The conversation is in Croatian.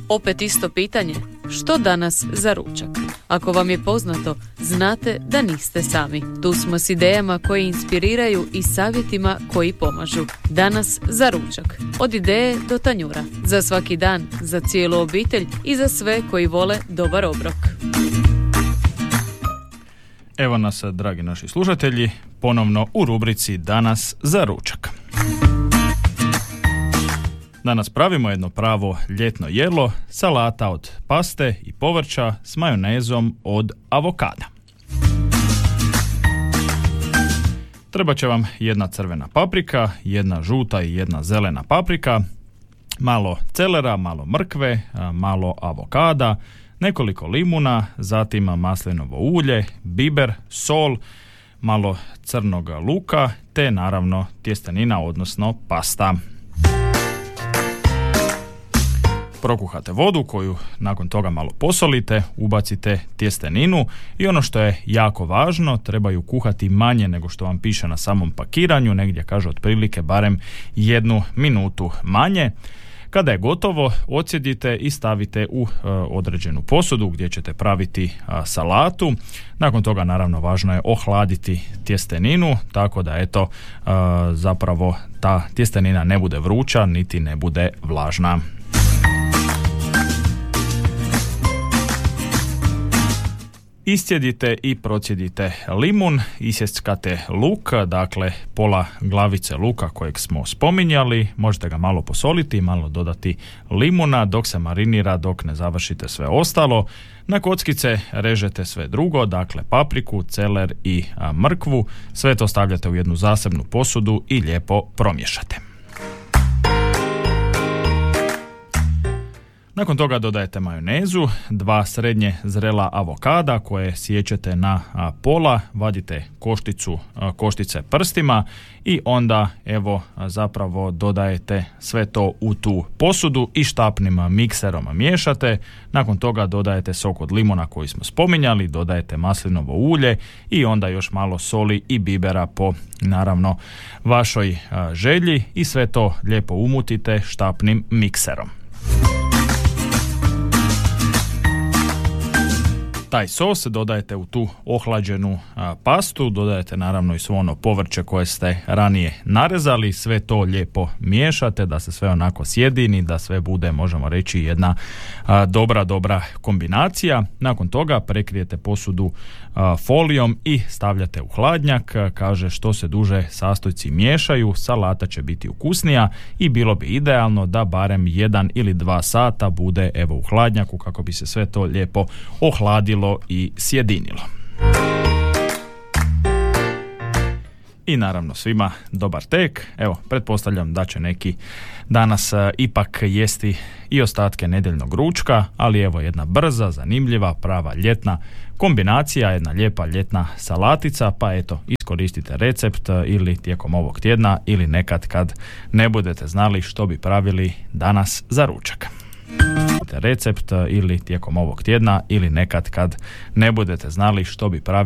Opet isto pitanje, što danas za ručak? Ako vam je poznato, znate da niste sami. Tu smo s idejama koje inspiriraju i savjetima koji pomažu. Danas za ručak. Od ideje do tanjura. Za svaki dan, za cijelu obitelj i za sve koji vole dobar obrok. Evo nas, dragi naši slušatelji, ponovno u rubrici Danas za ručak. Danas pravimo jedno pravo ljetno jelo, salata od paste i povrća s majonezom od avokada. Treba će vam jedna crvena paprika, jedna žuta i jedna zelena paprika, malo celera, malo mrkve, malo avokada, nekoliko limuna, zatim maslinovo ulje, biber, sol, malo crnog luka te naravno tjestenina, odnosno pasta. Prokuhate vodu koju nakon toga malo posolite, ubacite tjesteninu i ono što je jako važno, treba ju kuhati manje nego što vam piše na samom pakiranju, negdje kaže otprilike barem 1 minutu manje. Kada je gotovo, odsjedite i stavite u određenu posudu gdje ćete praviti salatu. Nakon toga naravno važno je ohladiti tjesteninu, tako da zapravo ta tjestenina ne bude vruća niti ne bude vlažna. Iscijedite i procjedite limun, isjeckate luk, dakle pola glavice luka kojeg smo spominjali, možete ga malo posoliti, malo dodati limuna dok se marinira, dok ne završite sve ostalo. Na kockice režete sve drugo, dakle papriku, celer i mrkvu, sve to stavljate u jednu zasebnu posudu i lijepo promiješate. Nakon toga dodajete majonezu, 2 srednje zrela avokada koje siječete na pola, vadite koštice prstima i onda zapravo dodajete sve to u tu posudu i štapnim mikserom miješate. Nakon toga dodajete sok od limuna koji smo spominjali, dodajete maslinovo ulje i onda još malo soli i bibera po naravno vašoj želji i sve to lijepo umutite štapnim mikserom. Taj sos dodajete u tu ohlađenu pastu, dodajete naravno i svo ono povrće koje ste ranije narezali, sve to lijepo miješate da se sve onako sjedini, da sve bude, možemo reći, jedna dobra kombinacija. Nakon toga prekrijete posudu folijom i stavljate u hladnjak. Kaže, što se duže sastojci miješaju, salata će biti ukusnija i bilo bi idealno da barem 1 ili 2 sata bude u hladnjaku kako bi se sve to lijepo ohladilo i sjedinilo. I naravno svima dobar tek. Evo, pretpostavljam da će neki danas ipak jesti i ostatke nedjeljnog ručka, ali evo jedna brza, zanimljiva, prava ljetna kombinacija, jedna lijepa ljetna salatica, pa eto, iskoristite recept ili tijekom ovog tjedna ili nekad kad ne budete znali što bi pravili danas za ručak. Recept ili tijekom ovog tjedna ili nekad kad ne budete znali što bi pravili